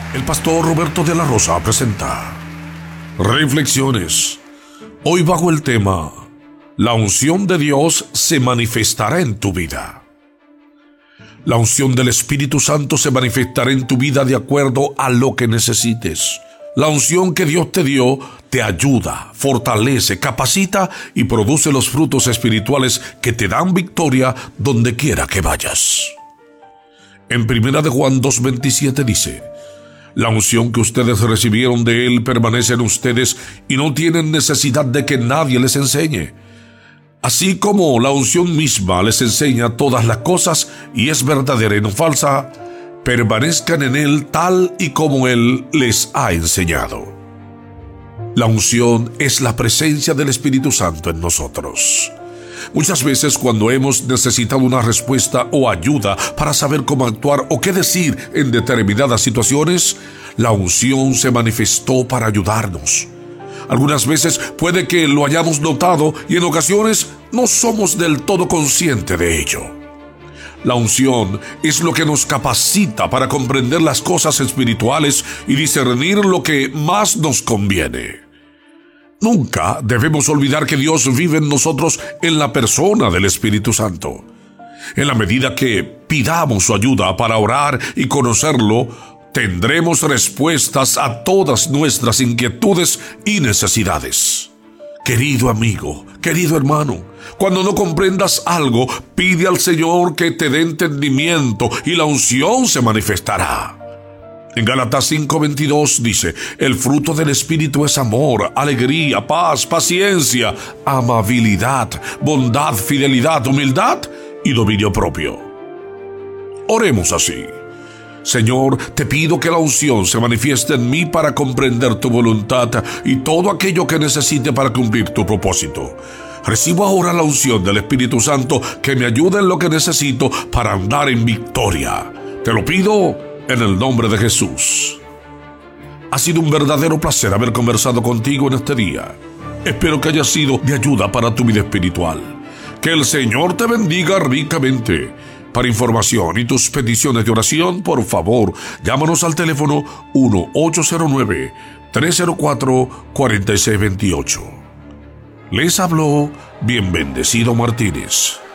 El pastor Roberto de la Rosa presenta Reflexiones. Hoy bajo el tema: la unción de Dios se manifestará en tu vida. La unción del Espíritu Santo se manifestará en tu vida de acuerdo a lo que necesites. La unción que Dios te dio te ayuda, fortalece, capacita y produce los frutos espirituales que te dan victoria donde quiera que vayas. En 1 de Juan 2:27 dice: la unción que ustedes recibieron de Él permanece en ustedes y no tienen necesidad de que nadie les enseñe. Así como la unción misma les enseña todas las cosas y es verdadera y no falsa, permanezcan en Él tal y como Él les ha enseñado. La unción es la presencia del Espíritu Santo en nosotros. Muchas veces cuando hemos necesitado una respuesta o ayuda para saber cómo actuar o qué decir en determinadas situaciones, la unción se manifestó para ayudarnos. Algunas veces puede que lo hayamos notado y en ocasiones no somos del todo conscientes de ello. La unción es lo que nos capacita para comprender las cosas espirituales y discernir lo que más nos conviene. Nunca debemos olvidar que Dios vive en nosotros en la persona del Espíritu Santo. En la medida que pidamos su ayuda para orar y conocerlo, tendremos respuestas a todas nuestras inquietudes y necesidades. Querido amigo, querido hermano, cuando no comprendas algo, pide al Señor que te dé entendimiento y la unción se manifestará. En Gálatas 5:22 dice: el fruto del Espíritu es amor, alegría, paz, paciencia, amabilidad, bondad, fidelidad, humildad y dominio propio. Oremos así: Señor, te pido que la unción se manifieste en mí para comprender tu voluntad y todo aquello que necesite para cumplir tu propósito. Recibo ahora la unción del Espíritu Santo que me ayude en lo que necesito para andar en victoria. Te lo pido en el nombre de Jesús. Ha sido un verdadero placer haber conversado contigo en este día. Espero que haya sido de ayuda para tu vida espiritual. Que el Señor te bendiga ricamente. Para información y tus peticiones de oración, por favor, llámanos al teléfono 1-809-304-4628. Les habló Bien Bendecido Martínez.